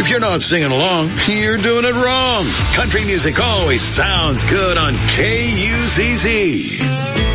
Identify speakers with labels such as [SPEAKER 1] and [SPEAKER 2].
[SPEAKER 1] If you're not singing along, you're doing it wrong. Country music always sounds good on KUZZ.